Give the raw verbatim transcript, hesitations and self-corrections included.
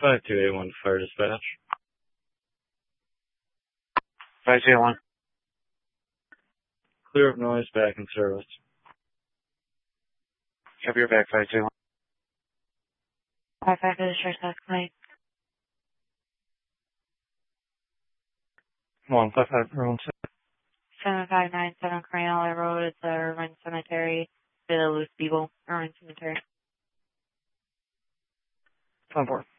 five two eight one Fire Dispatch. five two eight one. Clear up noise, back in service. Copy your back, five two eight one. five five to the sheriff's escalate. One five five everyone set. seven five nine seven Crayola Road. It's a Irvine Cemetery. To the Loose Beagle, Irvine Cemetery. Ten four.